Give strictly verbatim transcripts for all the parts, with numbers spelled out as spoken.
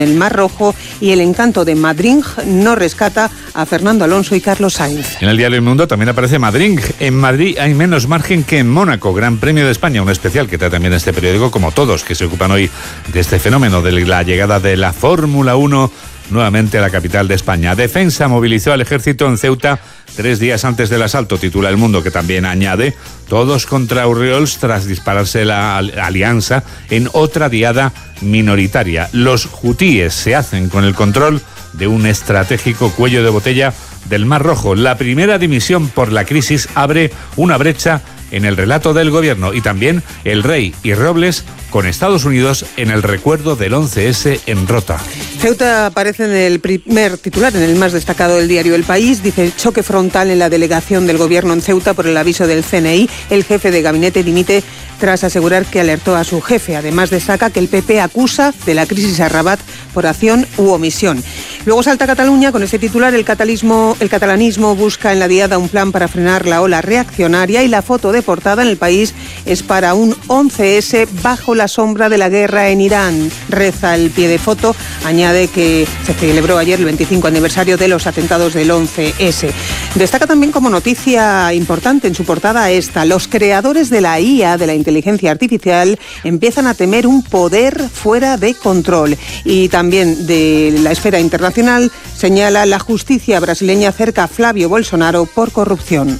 el Mar Rojo y el encanto de Madrid no rescata a Fernando Alonso y Carlos Sainz. En el diario El Mundo también aparece Madrid. En Madrid hay menos margen que en Mónaco. Gran Premio de España, un especial que trae también este periódico, como todos que se ocupan hoy de este fenómeno de la llegada de la Fórmula uno nuevamente a la capital de España. Defensa movilizó al ejército en Ceuta tres días antes del asalto, titula El Mundo, que también añade: todos contra Orriols tras dispararse la alianza en otra diada minoritaria. Los hutíes se hacen con el control de un estratégico cuello de botella del Mar Rojo. La primera dimisión por la crisis abre una brecha en el relato del gobierno, y también el rey y Robles con Estados Unidos en el recuerdo del once ese en Rota. Ceuta aparece en el primer titular, en el más destacado del diario El País. Dice: choque frontal en la delegación del gobierno en Ceuta por el aviso del C N I. El jefe de gabinete dimite tras asegurar que alertó a su jefe. Además destaca que el P P acusa de la crisis a Rabat por acción u omisión. Luego salta Cataluña con este titular: el catalismo, el catalanismo busca en la diada un plan para frenar la ola reaccionaria, y la foto de portada en El País es para un once ese bajo la sombra de la guerra en Irán. Reza el pie de foto, añade que se celebró ayer el veinticinco aniversario de los atentados del once ese. Destaca también como noticia importante en su portada esta: los creadores de la I A, de la inteligencia artificial, empiezan a temer un poder fuera de control. Y también de la esfera internacional señala: la justicia brasileña acerca a Flavio Bolsonaro por corrupción.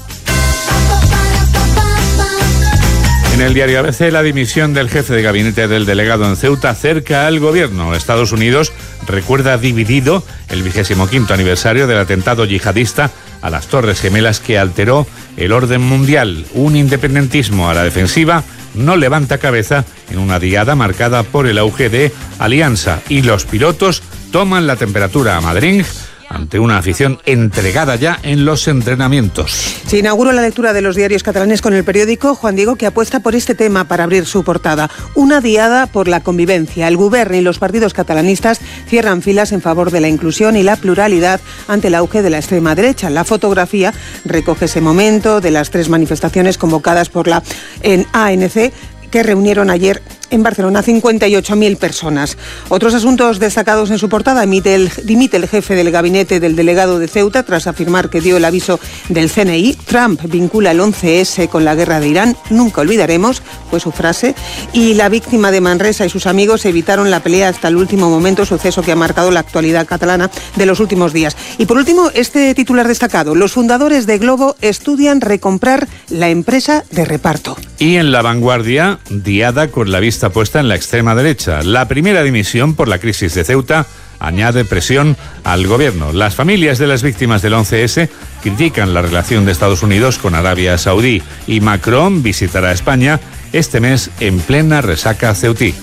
En el diario A B C, la dimisión del jefe de gabinete del delegado en Ceuta acerca al gobierno. Estados Unidos recuerda dividido el vigésimo quinto aniversario del atentado yihadista a las Torres Gemelas que alteró el orden mundial. Un independentismo a la defensiva no levanta cabeza en una diada marcada por el auge de Alianza, y los pilotos toman la temperatura a Madrid ante una afición entregada ya en los entrenamientos. Se inaugura la lectura de los diarios catalanes con el periódico Juan Diego, que apuesta por este tema para abrir su portada: una diada por la convivencia. El Govern y los partidos catalanistas cierran filas en favor de la inclusión y la pluralidad ante el auge de la extrema derecha. La fotografía recoge ese momento de las tres manifestaciones convocadas por la A N C, que reunieron ayer en Barcelona cincuenta y ocho mil personas. Otros asuntos destacados en su portada: dimite el, dimite el jefe del gabinete del delegado de Ceuta tras afirmar que dio el aviso del C N I. Trump vincula el once ese con la guerra de Irán. Nunca olvidaremos, fue su frase. Y la víctima de Manresa y sus amigos evitaron la pelea hasta el último momento, suceso que ha marcado la actualidad catalana de los últimos días. Y por último, este titular destacado: los fundadores de Globo estudian recomprar la empresa de reparto. Y en La Vanguardia, diada con la vista puesta en la extrema derecha. La primera dimisión por la crisis de Ceuta añade presión al gobierno. Las familias de las víctimas del once ese critican la relación de Estados Unidos con Arabia Saudí, y Macron visitará España este mes en plena resaca ceutí.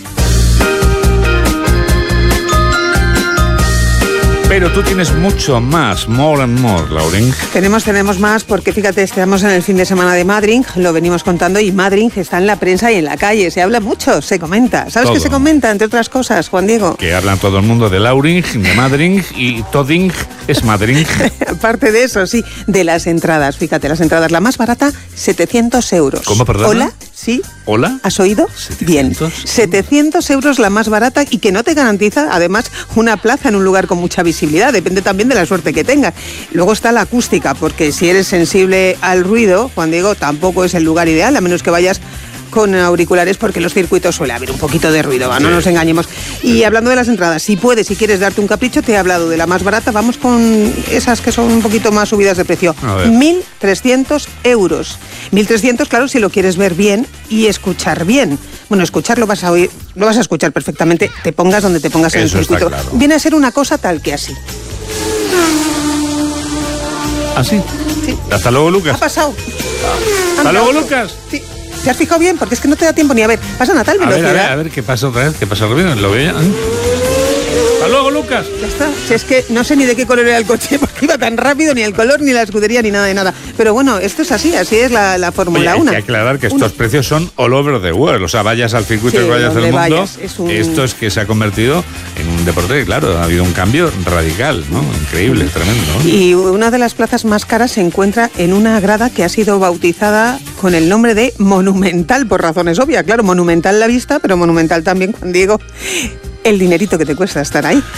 Pero tú tienes mucho más, more and more, Lauren. Tenemos, tenemos más, porque fíjate, estamos en el fin de semana de Madrid, lo venimos contando, y Madrid está en la prensa y en la calle, se habla mucho, se comenta. ¿Sabes qué se comenta, entre otras cosas, Juan Diego? Que hablan todo el mundo de Lauren, de Madrid, y Toding es Madrid. Aparte de eso, sí, de las entradas, fíjate, las entradas, la más barata, setecientos euros. ¿Cómo, perdona? ¿Hola? ¿Sí? ¿Hola? ¿Has oído? ¿setecientos? Bien. setecientos euros la más barata, y que no te garantiza, además, una plaza en un lugar con mucha visibilidad. Depende también de la suerte que tengas. Luego está la acústica, porque si eres sensible al ruido, Juan Diego, tampoco es el lugar ideal, a menos que vayas con auriculares, porque en los circuitos suele haber un poquito de ruido, ¿va? No nos engañemos. Y hablando de las entradas, si puedes, si quieres darte un capricho, te he hablado de la más barata, vamos con esas que son un poquito más subidas de precio. mil trescientos euros. mil trescientos, claro, si lo quieres ver bien y escuchar bien. Bueno, escuchar lo vas a oír, lo vas a escuchar perfectamente, te pongas donde te pongas en el circuito. Claro. Viene a ser una cosa tal que así. ¿Así? Sí. Hasta luego, Lucas. Ha pasado. Hasta luego, Lucas. Sí. ¿Te has fijado bien? Porque es que no te da tiempo ni a ver. Pasa Natal, velocidad. A ver, a ver, a ver, ¿qué pasa otra vez? ¿Qué pasa otra vez? Lo veo ya. Hasta luego, Lucas. Ya está. Si es que no sé ni de qué color era el coche, porque iba tan rápido, ni el color, ni la escudería, ni nada de nada. Pero bueno, esto es así, así es la, la Fórmula uno. Hay que aclarar que estos Uno. precios son all over the world. O sea, vayas al circuito sí, y vayas al mundo. Vayas, es un... Esto es que se ha convertido en un deporte, claro, ha habido un cambio radical, ¿no? Increíble, sí. Tremendo, ¿no? Y una de las plazas más caras se encuentra en una grada que ha sido bautizada con el nombre de Monumental, por razones obvias. Claro, monumental la vista, pero monumental también, Juan Diego, el dinerito que te cuesta estar ahí.